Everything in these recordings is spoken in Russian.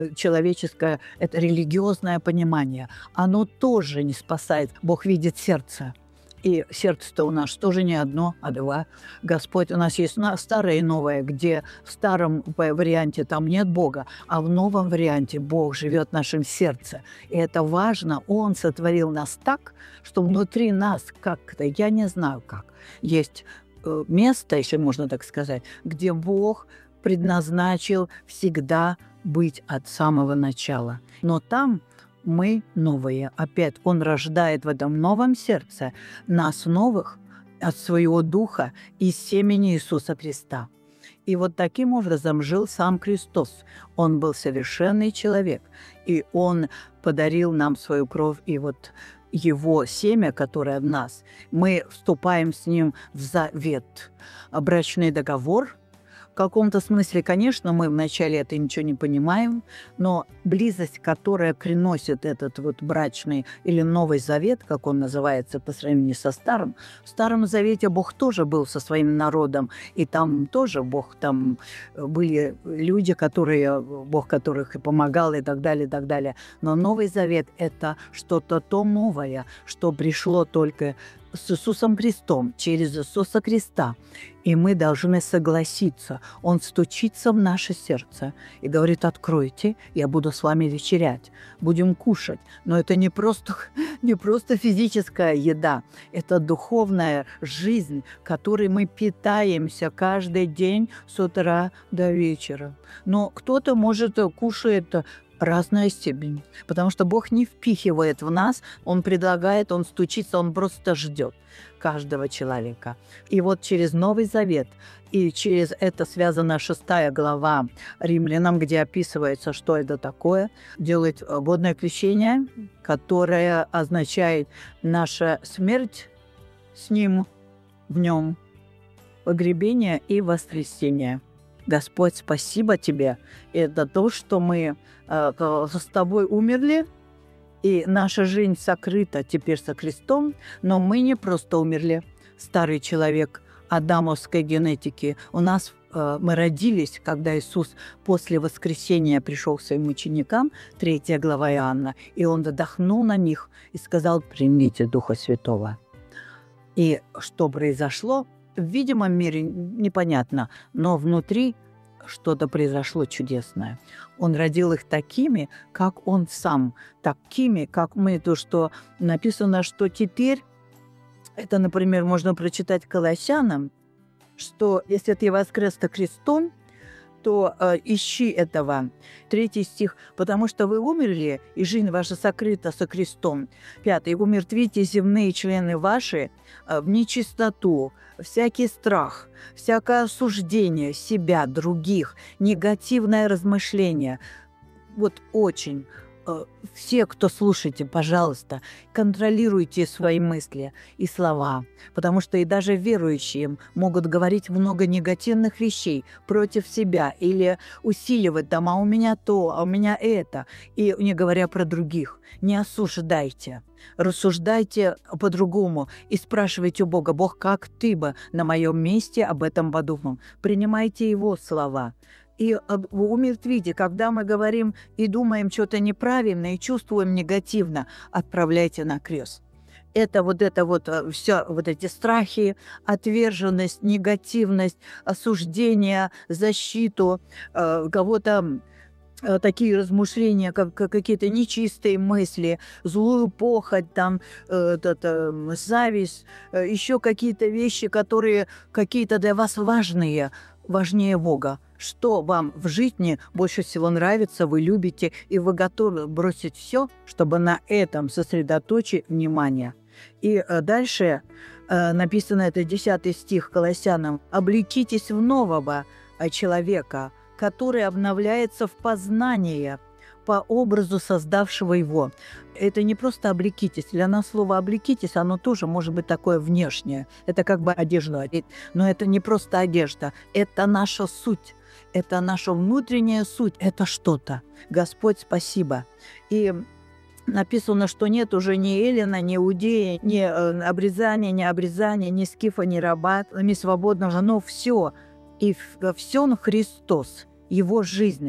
человеческое, это религиозное понимание, оно тоже не спасает. Бог видит сердце. И сердце-то у нас тоже не одно, а два. Господь, у нас есть старое и новое, где в старом варианте там нет Бога, а в новом варианте Бог живет в нашем сердце. И это важно. Он сотворил нас так, что внутри нас как-то, я не знаю как, есть место, если можно так сказать, где Бог предназначил всегда быть от самого начала. Но там мы новые. Опять Он рождает в этом новом сердце нас новых от своего духа из семени Иисуса Христа. И вот таким образом жил сам Христос. Он был совершенный человек, и Он подарил нам свою кровь, и вот Его семя, которое в нас, мы вступаем с Ним в завет. Брачный договор – в каком-то смысле, конечно, мы вначале это ничего не понимаем, но близость, которая приносит этот вот брачный или Новый Завет, как он называется по сравнению со Старым, в Старом Завете Бог тоже был со своим народом, и там тоже Бог, там были люди, Бог которых и помогал, и так далее, и так далее. Но Новый Завет – это что-то то новое, что пришло только с Иисусом Христом, через Иисуса Христа. И мы должны согласиться. Он стучится в наше сердце и говорит: откройте, я буду с вами вечерять, будем кушать. Но это не просто физическая еда, это духовная жизнь, которой мы питаемся каждый день с утра до вечера. Но кто-то, может, кушает разная степень, потому что Бог не впихивает в нас, Он предлагает, Он стучится, Он просто ждет каждого человека. И вот через Новый Завет, и через это связана 6 глава Римлянам, где описывается, что это такое, делает водное крещение, которое означает наша смерть с Ним, в Нем, погребение и воскресение. Господь, спасибо Тебе. Это то, что мы с Тобой умерли, и наша жизнь сокрыта теперь со Христом, но мы не просто умерли. Старый человек адамовской генетики. Мы родились, когда Иисус после воскресения пришел к своим ученикам, 3 глава Иоанна, и Он вдохнул на них и сказал: примите Духа Святого. И что произошло? В видимом мире непонятно, но внутри что-то произошло чудесное. Он родил их такими, как Он сам, такими, как мы. То, что написано, что теперь, это, например, можно прочитать Колоссянам, что если ты воскрес со Христом, то ищи этого. 3 стих. «Потому что вы умерли, и жизнь ваша сокрыта со Христом». 5. «Умертвите земные члены ваши в нечистоту, всякий страх, всякое осуждение себя, других, негативное размышление». Вот очень. Все, кто слушаете, пожалуйста, контролируйте свои мысли и слова, потому что и даже верующие могут говорить много негативных вещей против себя или усиливать там: а у меня то, а у меня это, и не говоря про других. Не осуждайте, рассуждайте по-другому и спрашивайте у Бога: Бог, как Ты бы на моем месте об этом подумал? Принимайте Его слова. И умертвите, когда мы говорим и думаем что-то неправильно, и чувствуем негативно, отправляйте на крест. Это все, вот эти страхи, отверженность, негативность, осуждение, защиту, кого-то такие размышления, как какие-то нечистые мысли, злую похоть, там, зависть, еще какие-то вещи, которые какие-то для вас важнее Бога. Что вам в жизни больше всего нравится, вы любите, и вы готовы бросить все, чтобы на этом сосредоточить внимание. И дальше написано, это 10 стих Колоссянам: «Облекитесь в нового человека, который обновляется в познании по образу создавшего его». Это не просто облекитесь. Для нас слово облекитесь, оно тоже может быть такое внешнее. Это как бы одежда. Но это не просто одежда. Это наша суть. Это наша внутренняя суть. Это что-то. Господь, спасибо. И написано, что нет уже ни эллина, ни иудея, ни обрезания, ни скифа, ни раба, ни свободного, но все. И все Христос, Его жизнь.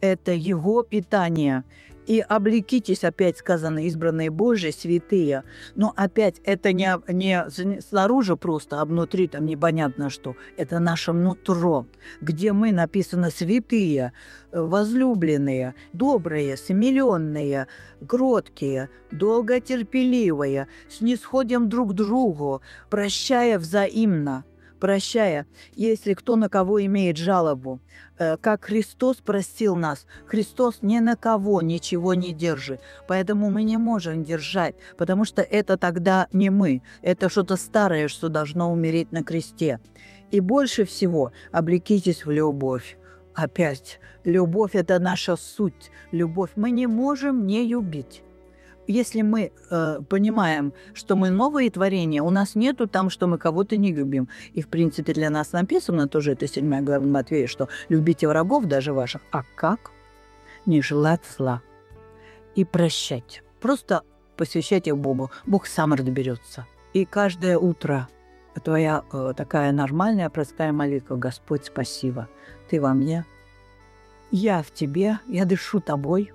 это Его питание. И облекитесь, опять сказано, избранные Божьи, святые. Но опять это не снаружи просто, а внутри там непонятно что. Это наше нутро, где мы написано святые, возлюбленные, добрые, смиренные, кроткие, долготерпеливые, снисходим друг к другу, прощая взаимно. Прощая, если кто на кого имеет жалобу, как Христос простил нас, Христос ни на кого ничего не держит, поэтому мы не можем держать, потому что это тогда не мы, это что-то старое, что должно умереть на кресте. И больше всего облекитесь в любовь. Опять, любовь – это наша суть, любовь. Мы не можем не любить. Если мы понимаем, что мы новые творения, у нас нету там, что мы кого-то не любим. И, в принципе, для нас написано, тоже это 7 глава Матфея, что любите врагов даже ваших. А как? Не желать зла. И прощать. Просто посвящайте Богу. Бог сам разберется. И каждое утро твоя такая нормальная, простая молитва. Господь, спасибо. Ты во мне. Я в тебе. Я дышу тобой.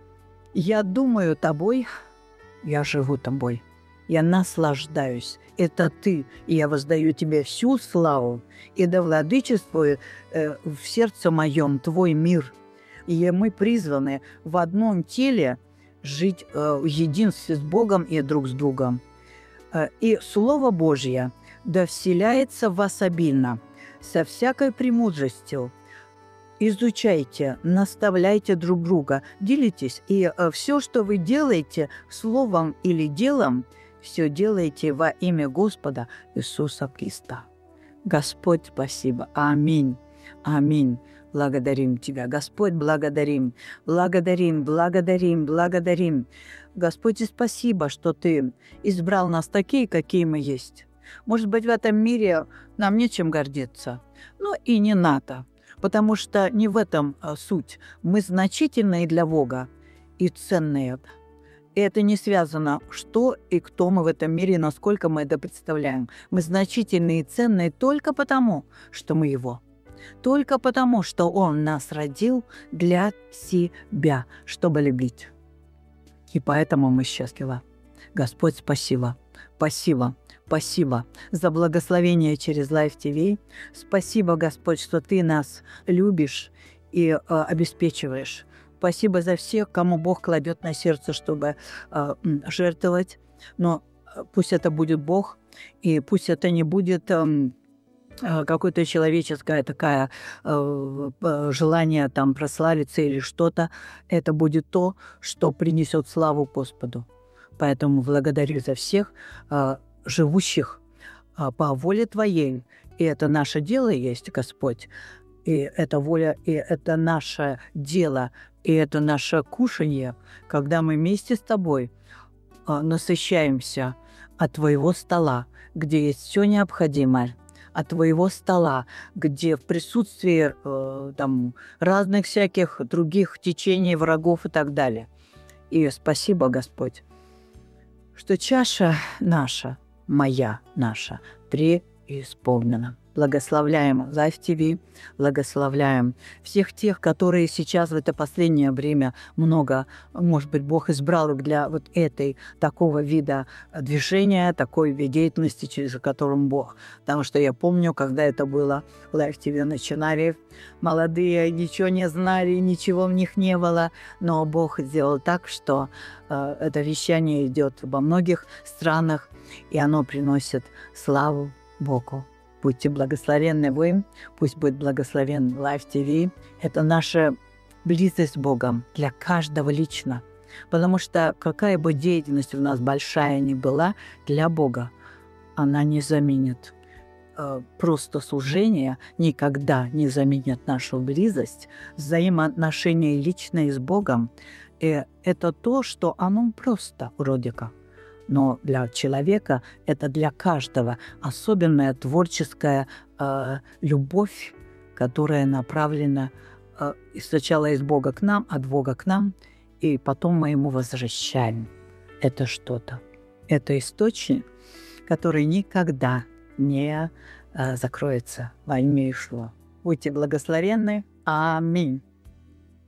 Я думаю тобой, я живу тобой, я наслаждаюсь. Это ты, и я воздаю тебе всю славу, и да владычествует в сердце моем твой мир. И мы призваны в одном теле жить в единстве с Богом и друг с другом. И Слово Божье да вселяется в вас обильно, со всякой премудростью. Изучайте, наставляйте друг друга, делитесь. И все, что вы делаете словом или делом, все делайте во имя Господа Иисуса Христа. Господь, спасибо. Аминь. Аминь. Благодарим Тебя. Господь, благодарим. Благодарим, благодарим, благодарим. Господь, и спасибо, что Ты избрал нас такие, какие мы есть. Может быть, в этом мире нам нечем гордиться. Но и не надо. Потому что не в этом суть. Мы значительные для Бога и ценные. И это не связано, что и кто мы в этом мире, насколько мы это представляем. Мы значительные и ценные только потому, что мы Его. Только потому, что Он нас родил для себя, чтобы любить. И поэтому мы счастливы. Господь, спасибо. Спасибо. Спасибо за благословение через Life TV. Спасибо, Господь, что Ты нас любишь и обеспечиваешь. Спасибо за всех, кому Бог кладет на сердце, чтобы жертвовать. Но пусть это будет Бог, и пусть это не будет какое-то человеческое такое желание там прославиться или что-то. Это будет то, что принесет славу Господу. Поэтому благодарю за всех живущих по воле Твоей. И это наше дело есть, Господь. И это воля, и это наше дело, и это наше кушанье, когда мы вместе с Тобой насыщаемся от Твоего стола, где есть все необходимое, от Твоего стола, где в присутствии там, разных всяких других течений, врагов и так далее. И спасибо, Господь, что чаша наша, моя, наша, преисполнена. Благословляем Life TV, благословляем всех тех, которые сейчас в это последнее время много, может быть, Бог избрал их для вот этой, такого вида движения, такой вид деятельности, через которым Бог. Потому что я помню, когда это было, Life TV начинали, молодые ничего не знали, ничего в них не было, но Бог сделал так, что это вещание идет во многих странах, и оно приносит славу Богу. Будьте благословенны вы, пусть будет благословен Life TV. Это наша близость с Богом для каждого лично. Потому что какая бы деятельность у нас большая ни была, для Бога она не заменит. Просто служение никогда не заменит нашу близость, взаимоотношения личные с Богом. И это то, что оно просто вроде как. Но для человека, это для каждого особенная творческая любовь, которая направлена сначала из Бога к нам, от Бога к нам, и потом мы Ему возвращаем. Это что-то. Это источник, который никогда не закроется во имя Иешуа. Будьте благословенны. Аминь.